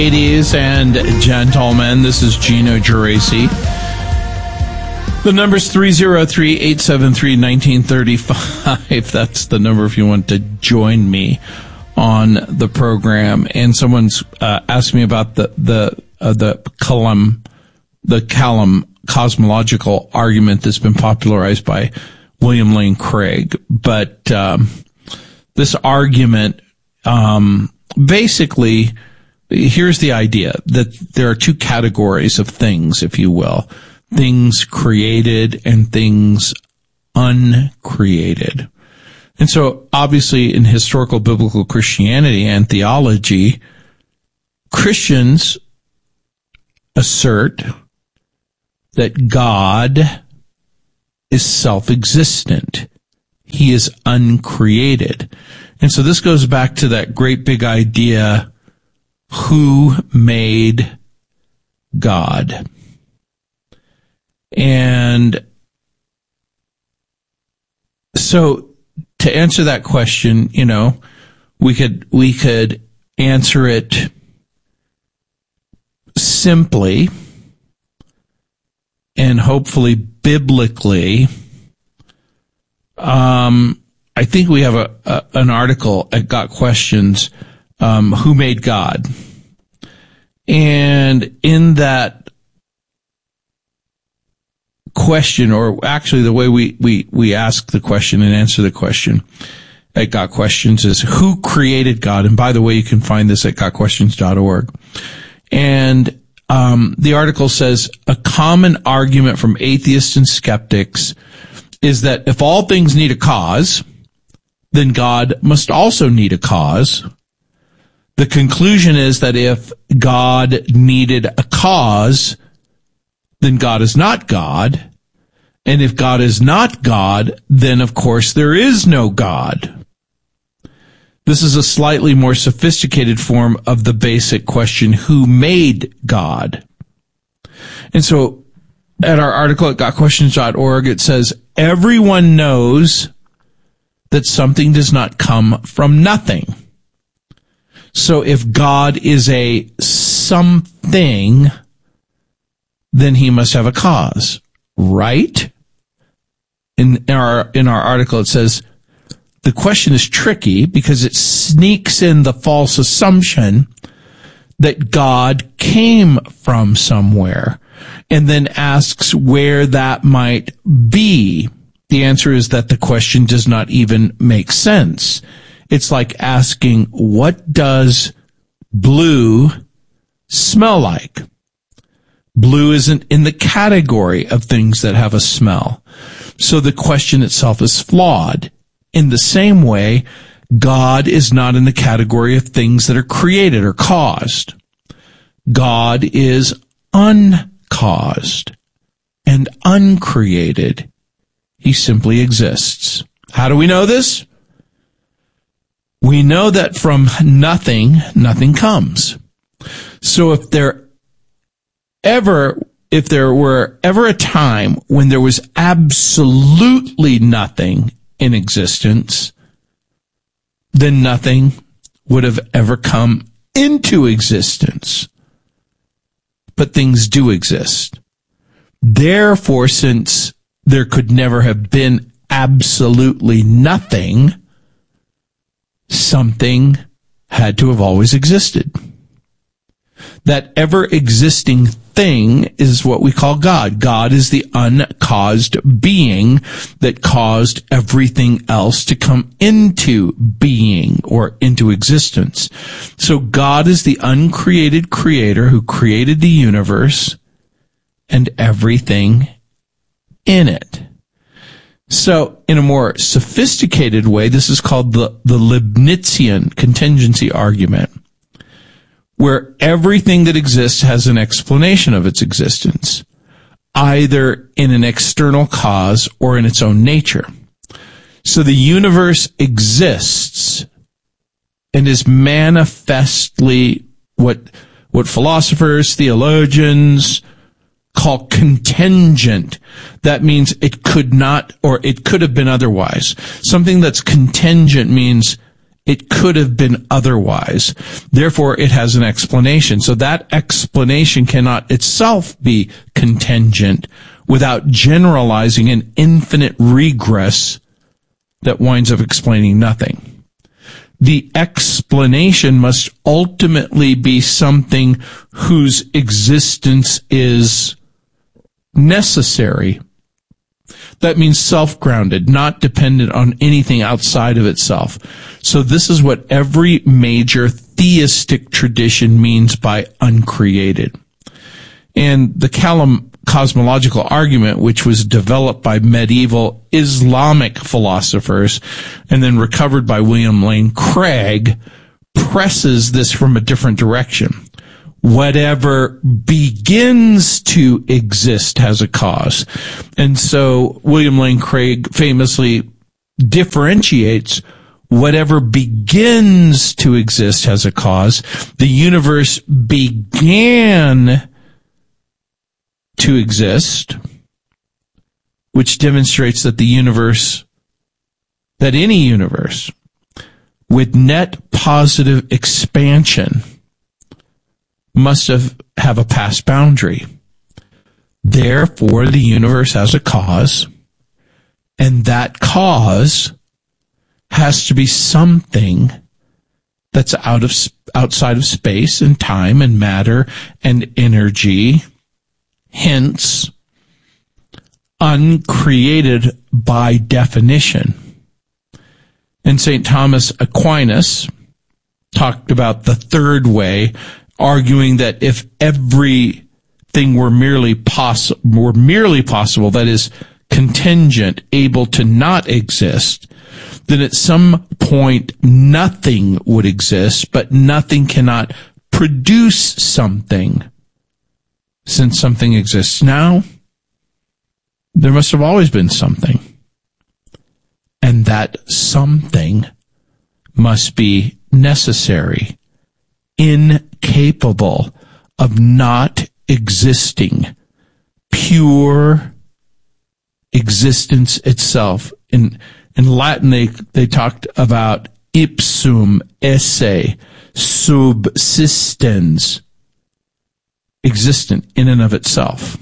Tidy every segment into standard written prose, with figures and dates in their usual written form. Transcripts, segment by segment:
Ladies and gentlemen, this is Gino Geraci. The number's 303-873-1935. That's the number if you want to join me on the program. And someone's asked me about the Callum cosmological argument that's been popularized by William Lane Craig. But this argument, basically, here's the idea, that there are two categories of things, if you will. Things created and things uncreated. And so, obviously, in historical biblical Christianity and theology, Christians assert that God is self-existent. He is uncreated. And so this goes back to that great big idea, who made God? And so to answer that question, we could answer it simply and hopefully biblically. I think we have an article at Got Questions, who made God? And in that question, or actually the way we ask the question and answer the question at Got Questions is, who created God? And by the way, you can find this at gotquestions.org. And the article says, a common argument from atheists and skeptics is that if all things need a cause, then God must also need a cause. The conclusion is that if God needed a cause, then God is not God. And if God is not God, then of course there is no God. This is a slightly more sophisticated form of the basic question, who made God? And so at our article at gotquestions.org, it says, everyone knows that something does not come from nothing. So if God is a something, then he must have a cause, right? In our article, it says, the question is tricky because it sneaks in the false assumption that God came from somewhere and then asks where that might be. The answer is that the question does not even make sense. It's like asking, what does blue smell like? Blue isn't in the category of things that have a smell. So the question itself is flawed. In the same way, God is not in the category of things that are created or caused. God is uncaused and uncreated. He simply exists. How do we know this? We know that from nothing, nothing comes. So if there were ever a time when there was absolutely nothing in existence, then nothing would have ever come into existence. But things do exist. Therefore, since there could never have been absolutely nothing, something had to have always existed. That ever-existing thing is what we call God. God is the uncaused being that caused everything else to come into being or into existence. So God is the uncreated creator who created the universe and everything in it. So, in a more sophisticated way, this is called the Leibnizian contingency argument, where everything that exists has an explanation of its existence, either in an external cause or in its own nature. So the universe exists and is manifestly what philosophers, theologians call contingent. That means it could not, or it could have been otherwise. Something that's contingent means It could have been otherwise. Therefore, it has an explanation. So that explanation cannot itself be contingent without generalizing an infinite regress that winds up explaining nothing. The explanation must ultimately be something whose existence is necessary. That means self-grounded, not dependent on anything outside of itself. So this is what every major theistic tradition means by uncreated. And the cosmological argument, which was developed by medieval Islamic philosophers and then recovered by William Lane Craig, presses this from a different direction. Whatever begins to exist has a cause. And so William Lane Craig famously differentiates whatever begins to exist has a cause. The universe began to exist, which demonstrates that that any universe with net positive expansion must have a past boundary. Therefore, the universe has a cause, and that cause has to be something that's outside of space and time and matter and energy, hence uncreated by definition. And St. Thomas Aquinas talked about the third way, arguing that if everything were merely possible, that is, contingent, able to not exist, then at some point nothing would exist, but nothing cannot produce something. Since something exists now, there must have always been something. And that something must be necessary, incapable of not existing, pure existence itself. In Latin, they talked about ipsum esse subsistens, existent in and of itself.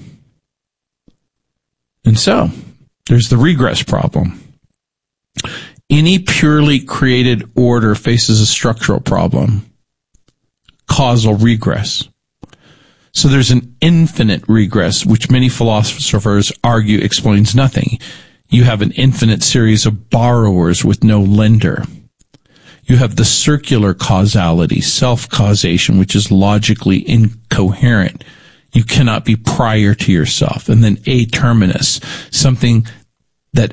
And so, there's the regress problem. Any purely created order faces a structural problem, causal regress. So there's an infinite regress, which many philosophers argue explains nothing. You have an infinite series of borrowers with no lender. You have the circular causality, self-causation, which is logically incoherent. You cannot be prior to yourself. And then a terminus, something that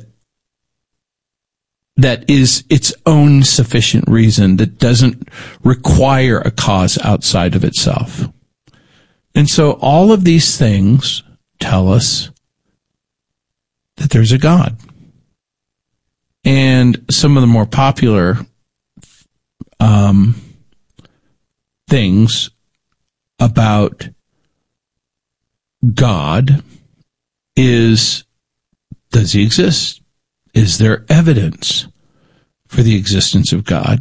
is its own sufficient reason, that doesn't require a cause outside of itself. And so all of these things tell us that there's a God. And some of the more popular things about God is, does he exist? Is there evidence for the existence of God?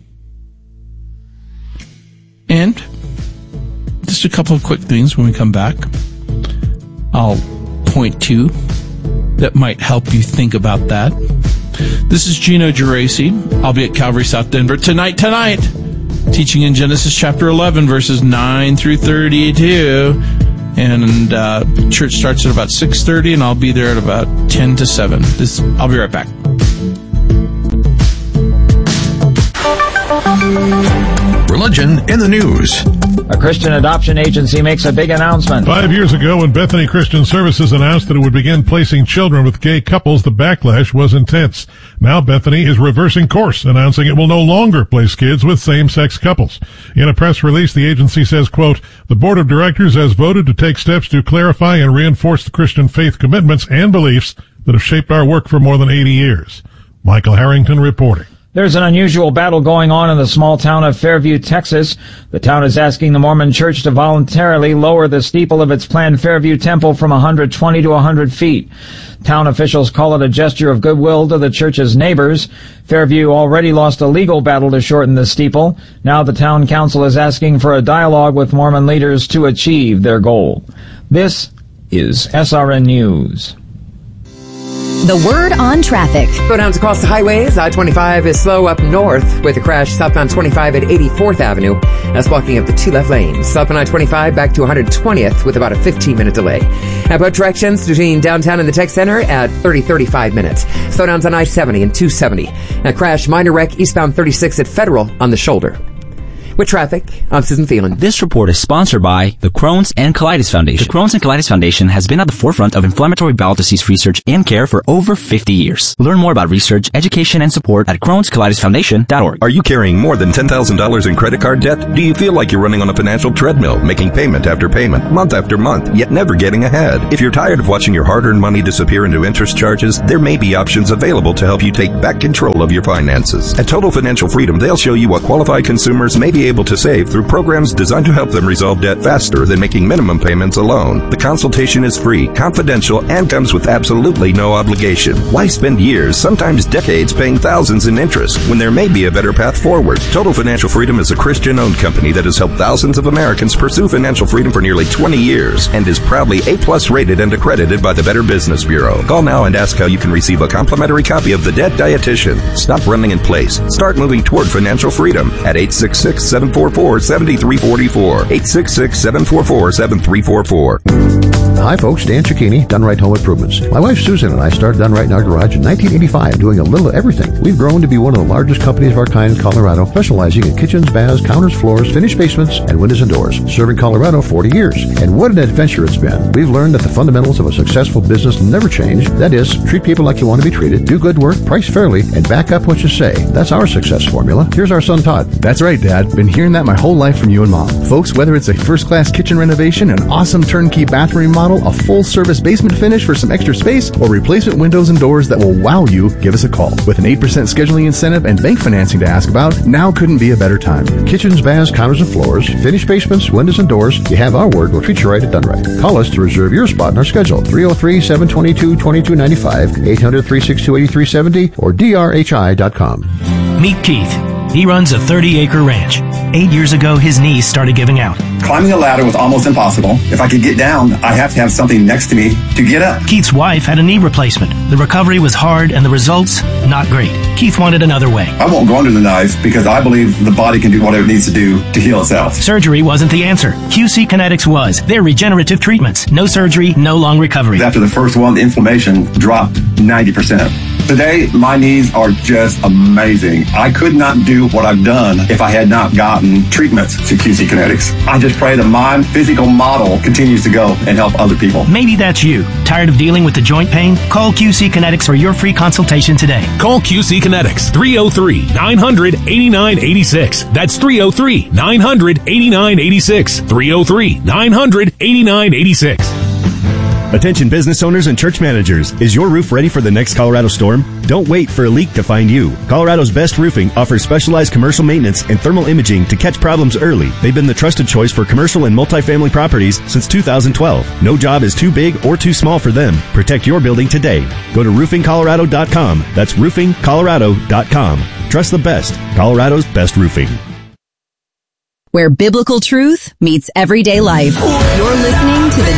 And just a couple of quick things when we come back I'll point to that might help you think about that. This is Gino Geraci. I'll be at Calvary South Denver tonight, teaching in Genesis chapter 11, verses 9 through 32. And church starts at about 6:30, and I'll be there at about 10 to 7. I'll be right back. Religion in the news. A Christian adoption agency makes a big announcement. 5 years ago, when Bethany Christian Services announced that it would begin placing children with gay couples, the backlash was intense. Now Bethany is reversing course, announcing it will no longer place kids with same-sex couples. In a press release, the agency says, quote, "The board of directors has voted to take steps to clarify and reinforce the Christian faith commitments and beliefs that have shaped our work for more than 80 years. Michael Harrington reporting. There's an unusual battle going on in the small town of Fairview, Texas. The town is asking the Mormon Church to voluntarily lower the steeple of its planned Fairview Temple from 120 to 100 feet. Town officials call it a gesture of goodwill to the church's neighbors. Fairview already lost a legal battle to shorten the steeple. Now the town council is asking for a dialogue with Mormon leaders to achieve their goal. This is SRN News. The word on traffic. Slowdowns across the highways. I-25 is slow up north with a crash southbound 25 at 84th Avenue. That's blocking up the two left lanes. Southbound I-25 back to 120th with about a 15-minute delay. Now both directions between downtown and the tech center at 35 minutes. Slowdowns on I-70 and 270. Now crash minor wreck eastbound 36 at Federal on the shoulder. With traffic, I'm Susan Phelan. This report is sponsored by the Crohn's and Colitis Foundation. The Crohn's and Colitis Foundation has been at the forefront of inflammatory bowel disease research and care for over 50 years. Learn more about research, education, and support at Crohn'sColitisFoundation.org. Are you carrying more than $10,000 in credit card debt? Do you feel like you're running on a financial treadmill, making payment after payment, month after month, yet never getting ahead? If you're tired of watching your hard-earned money disappear into interest charges, there may be options available to help you take back control of your finances. At Total Financial Freedom, they'll show you what qualified consumers may be able to save through programs designed to help them resolve debt faster than making minimum payments alone. The consultation is free, confidential, and comes with absolutely no obligation. Why spend years, sometimes decades, paying thousands in interest when there may be a better path forward? Total Financial Freedom is a Christian-owned company that has helped thousands of Americans pursue financial freedom for nearly 20 years and is proudly A+ rated and accredited by the Better Business Bureau. Call now and ask how you can receive a complimentary copy of The Debt Dietitian. Stop running in place. Start moving toward financial freedom at 866-744-7344. 866-744-7344. Hi folks, Dan Cicchini, Done Right Home Improvements. My wife Susan and I started Done Right in our garage in 1985, doing a little of everything. We've grown to be one of the largest companies of our kind in Colorado, specializing in kitchens, baths, counters, floors, finished basements, and windows and doors. Serving Colorado 40 years. And what an adventure it's been. We've learned that the fundamentals of a successful business never change. That is, treat people like you want to be treated, do good work, price fairly, and back up what you say. That's our success formula. Here's our son Todd. That's right, Dad. Been hearing that my whole life from you and Mom. Folks, whether it's a first-class kitchen renovation, an awesome turnkey bathroom remodel, a full-service basement finish for some extra space, or replacement windows and doors that will wow you, give us a call. With an 8% scheduling incentive and bank financing to ask about, now couldn't be a better time. Kitchens, baths, counters, and floors, finished basements, windows, and doors. You have our word. We'll treat you right at Done Right. Call us to reserve your spot in our schedule. 303-722-2295, 800-362-8370, or drhi.com. Meet Keith. He runs a 30-acre ranch. 8 years ago, his knees started giving out. Climbing a ladder was almost impossible. If I could get down, I have to have something next to me to get up. Keith's wife had a knee replacement. The recovery was hard and the results, not great. Keith wanted another way. I won't go under the knife because I believe the body can do whatever it needs to do to heal itself. Surgery wasn't the answer. QC Kinetics was. They're regenerative treatments. No surgery, no long recovery. After the first one, the inflammation dropped 90%. Today, my knees are just amazing. I could not do what I've done if I had not gotten treatments to QC Kinetics. I just pray that my physical model continues to go and help other people. Maybe that's you. Tired of dealing with the joint pain? Call QC Kinetics for your free consultation today. Call QC Kinetics, 303-900-8986. That's 303-900-8986. 303-900-8986. Attention business owners and church managers. Is your roof ready for the next Colorado storm? Don't wait for a leak to find you. Colorado's Best Roofing offers specialized commercial maintenance and thermal imaging to catch problems early. They've been the trusted choice for commercial and multifamily properties since 2012. No job is too big or too small for them. Protect your building today. Go to roofingcolorado.com. That's roofingcolorado.com. Trust the best. Colorado's Best Roofing. Where biblical truth meets everyday life. You're listening to the